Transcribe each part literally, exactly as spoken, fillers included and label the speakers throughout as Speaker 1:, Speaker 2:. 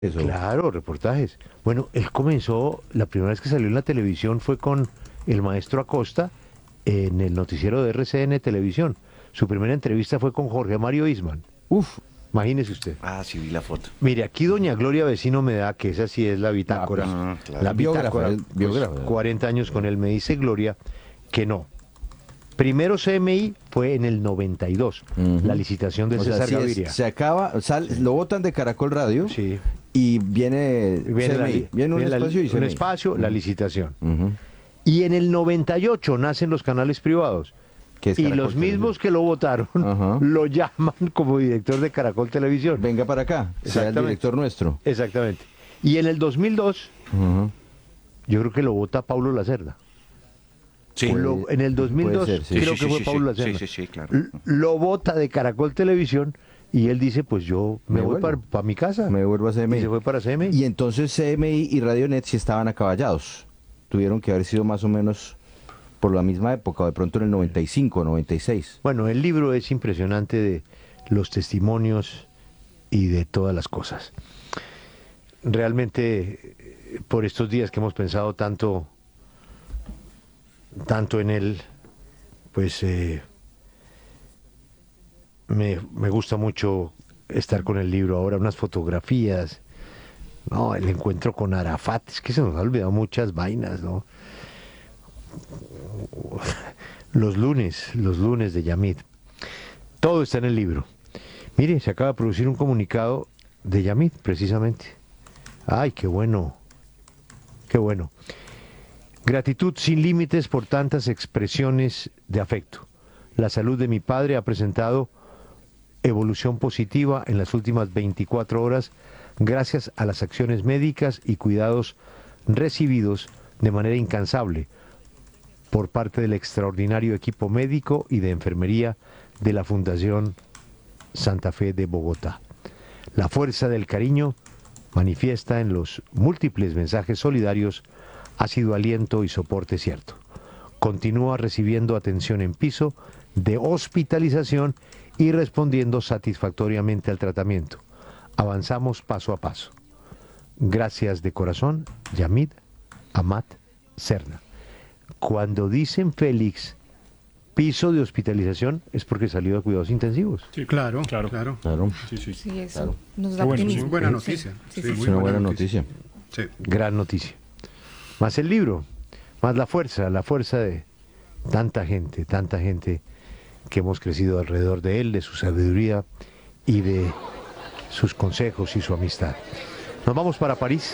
Speaker 1: Eso.
Speaker 2: Claro, reportajes. Bueno, él comenzó, la primera vez que salió en la televisión fue con el maestro Acosta en el noticiero de R C N Televisión. Su primera entrevista fue con Jorge Mario Isman.
Speaker 1: Uf.
Speaker 2: Imagínese usted.
Speaker 3: Ah, sí, vi la foto.
Speaker 2: Mire, aquí doña Gloria Vecino me da, que esa sí es la bitácora.
Speaker 3: Ah, claro.
Speaker 2: La
Speaker 1: Biógrafa,
Speaker 2: bitácora,
Speaker 1: es
Speaker 2: pues,
Speaker 1: biógrafa.
Speaker 2: cuarenta años con él, me dice Gloria que no. Primero C M I fue en el noventa y dos,
Speaker 1: Ujú.
Speaker 2: la licitación de
Speaker 1: O sea,
Speaker 2: César
Speaker 1: sí es-
Speaker 2: Gaviria.
Speaker 1: se acaba, sal- lo botan de Caracol Radio
Speaker 2: Sí.
Speaker 1: y viene,
Speaker 2: Viene, la
Speaker 1: C M I,
Speaker 2: li-
Speaker 1: viene un
Speaker 2: viene la-
Speaker 1: espacio y
Speaker 2: un
Speaker 1: C M I.
Speaker 2: espacio, la licitación.
Speaker 1: Ujú.
Speaker 2: Y en el noventa y ocho nacen los canales privados.
Speaker 1: Que es
Speaker 2: Y
Speaker 1: Caracol
Speaker 2: los mismos
Speaker 1: Televisión.
Speaker 2: que lo votaron
Speaker 1: Ajá.
Speaker 2: lo llaman como director de Caracol Televisión.
Speaker 1: Venga para acá, sea el
Speaker 2: Exactamente.
Speaker 1: director nuestro.
Speaker 2: Exactamente. Y en el dos mil dos,
Speaker 1: Ujú.
Speaker 2: yo creo que lo vota Paulo Lacerda.
Speaker 3: Sí.
Speaker 2: O lo- en el dos mil dos,
Speaker 1: Puede ser, sí.
Speaker 2: creo
Speaker 3: Sí,
Speaker 2: que
Speaker 3: sí,
Speaker 2: fue
Speaker 3: sí,
Speaker 2: Paulo
Speaker 3: sí.
Speaker 2: Lacerda.
Speaker 3: Sí, sí, sí, claro.
Speaker 2: L- Lo vota de Caracol Televisión y él dice, pues yo me,
Speaker 1: Me
Speaker 2: voy para,
Speaker 1: vuelvo.
Speaker 2: para mi casa.
Speaker 1: Me vuelvo a C M I.
Speaker 2: Y se fue para C M I.
Speaker 1: Y entonces C M I y Radionet sí estaban acaballados. Tuvieron que haber sido más o menos por la misma época, o de pronto en el noventa y cinco, noventa y seis.
Speaker 2: Bueno, el libro es impresionante de los testimonios y de todas las cosas. Realmente, eh, por estos días que hemos pensado tanto, tanto en él, pues eh, me, me gusta mucho estar con el libro ahora, unas fotografías, no, el encuentro con Arafat, es que se nos ha olvidado muchas vainas, ¿no? Los lunes, los lunes de Yamid. Todo está en el libro. Mire, se acaba de producir un comunicado de Yamid, precisamente. Ay, qué bueno. Qué bueno. Gratitud sin límites por tantas expresiones de afecto. La salud de mi padre ha presentado evolución positiva en las últimas veinticuatro horas gracias a las acciones médicas y cuidados recibidos de manera incansable por parte del extraordinario equipo médico y de enfermería de la Fundación Santa Fe de Bogotá. La fuerza del cariño manifiesta en los múltiples mensajes solidarios ha sido aliento y soporte cierto. Continúa recibiendo atención en piso de hospitalización y respondiendo satisfactoriamente al tratamiento. Avanzamos paso a paso. Gracias de corazón, Yamid Amat Serna. Cuando dicen Félix piso de hospitalización es porque salió de cuidados intensivos.
Speaker 4: Sí, claro,
Speaker 5: Claro.
Speaker 4: claro.
Speaker 1: Claro,
Speaker 5: Sí, sí.
Speaker 6: Sí, eso
Speaker 1: Claro.
Speaker 6: nos da
Speaker 5: Qué bueno,
Speaker 6: optimismo.
Speaker 4: Muy buena
Speaker 6: Sí,
Speaker 4: noticia.
Speaker 6: sí,
Speaker 4: Sí,
Speaker 6: sí,
Speaker 1: es
Speaker 4: muy
Speaker 1: una buena noticia.
Speaker 4: Sí.
Speaker 2: Gran noticia. Más el libro, más la fuerza, la fuerza de tanta gente, tanta gente que hemos crecido alrededor de él, de su sabiduría y de sus consejos y su amistad. Nos vamos para París.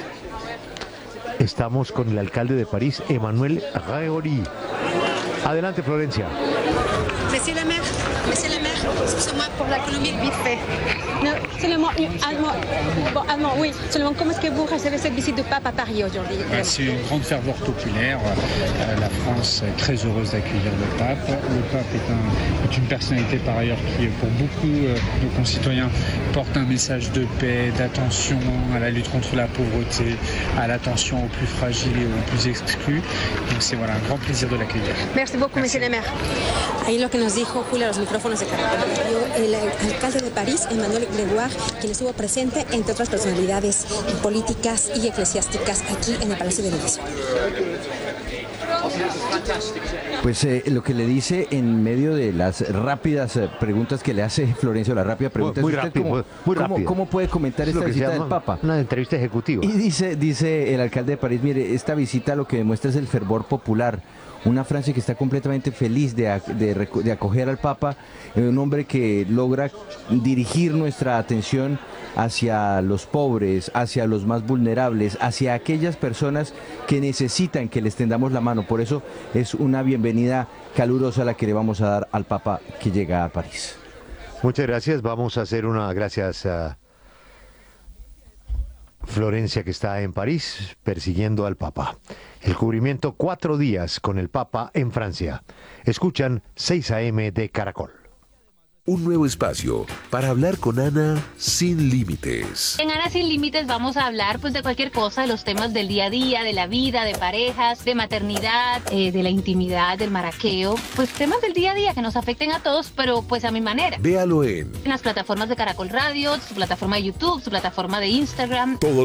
Speaker 2: Estamos con el alcalde de París, Emmanuel Raori. Adelante, Florencia.
Speaker 7: Monsieur le maire, monsieur le maire, excusez-moi pour la Colombie vite fait.
Speaker 8: Non, seulement allemand. Bon, allemand, oui. Seulement, comment est-ce que vous recevez cette visite de pape à Paris aujourd'hui?
Speaker 5: Ben, c'est une grande ferveur populaire. Euh, la France est très heureuse d'accueillir le pape. Le pape est, un- est une personnalité par ailleurs qui, pour beaucoup euh, de nos concitoyens, porte un message de paix, d'attention à la lutte contre la pauvreté, à l'attention aux plus fragiles et aux plus exclus. Donc c'est voilà, un grand plaisir de l'accueillir.
Speaker 8: Merci beaucoup, monsieur le maire.
Speaker 7: Ahí lo que nos dijo Julia a los micrófonos de Caracol Radio, el alcalde de París, Emmanuel Gregoire, quien estuvo presente entre otras personalidades políticas y eclesiásticas aquí en el Palacio de Elíseo.
Speaker 1: Pues eh, lo que le dice en medio de las rápidas eh, preguntas que le hace Florencio, la rápida pregunta
Speaker 2: Muy
Speaker 1: es usted
Speaker 2: rápido,
Speaker 1: cómo,
Speaker 2: muy- muy
Speaker 1: cómo-
Speaker 2: rápido.
Speaker 1: cómo puede comentar
Speaker 2: Es lo
Speaker 1: esta
Speaker 2: que se
Speaker 1: visita del
Speaker 2: llama
Speaker 1: Papa.
Speaker 2: una entrevista ejecutiva.
Speaker 1: Y dice, dice el alcalde de París, mire, esta visita lo que demuestra es el fervor popular. Una Francia que está completamente feliz de, ac- de reco- de acoger al Papa, eh, un hombre que logra dirigir nuestra atención hacia los pobres, hacia los más vulnerables, hacia aquellas personas que necesitan que les tendamos la mano. Por eso es una bienvenida calurosa la que le vamos a dar al Papa que llega a París.
Speaker 2: Muchas gracias. Vamos a hacer una gracias a Florencia, que está en París persiguiendo al Papa. El cubrimiento cuatro días con el Papa en Francia. Escuchan seis a eme de Caracol.
Speaker 4: un nuevo espacio para hablar con Ana sin límites.
Speaker 6: En Ana Sin Límites vamos a hablar pues de cualquier cosa, de los temas del día a día, de la vida, de parejas, de maternidad, eh, de la intimidad, del maraqueo, pues temas del día a día que nos afecten a todos, pero pues a mi manera.
Speaker 4: Véalo en
Speaker 6: En las plataformas de Caracol Radio, su plataforma de YouTube, su plataforma de Instagram.
Speaker 4: Todo